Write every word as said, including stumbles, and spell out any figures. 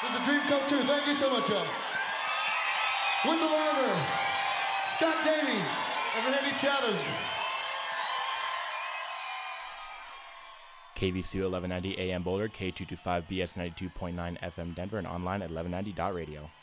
It's a dream come true. Thank you so much, y'all. Wendell Armour, Scott Davies, and Randy Chavez. K V C U eleven ninety A M Boulder, K two twenty-five B S ninety-two point nine F M Denver, and online at eleven ninety dot radio.